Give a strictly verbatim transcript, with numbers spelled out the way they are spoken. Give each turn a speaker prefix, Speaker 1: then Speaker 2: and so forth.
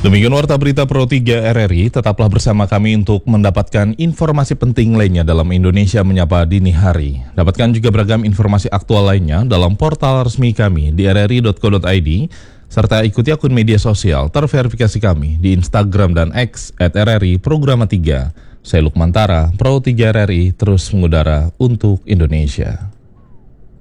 Speaker 1: Demikian Warta Berita Pro tiga R R I, tetaplah bersama kami untuk mendapatkan informasi penting lainnya dalam Indonesia Menyapa Dini Hari. Dapatkan juga beragam informasi aktual lainnya dalam portal resmi kami di r r i dot co dot i d, serta ikuti akun media sosial terverifikasi kami di Instagram dan X at R R I Programa tiga. Saya Lukman Tara, Pro tiga R R I, terus mengudara untuk Indonesia.